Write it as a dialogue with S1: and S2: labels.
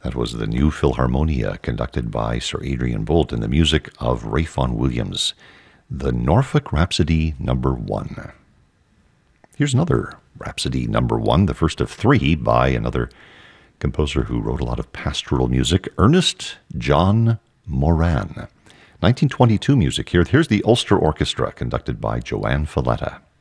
S1: That was the New Philharmonia, conducted by Sir Adrian Boult, and the music of Ralph Vaughan Williams, the Norfolk Rhapsody No. 1. Here's another Rhapsody No. 1, the first of three by another composer who wrote a lot of pastoral music, Ernest John Moran. 1922 music here. Here's the Ulster Orchestra, conducted by Joanne Falletta.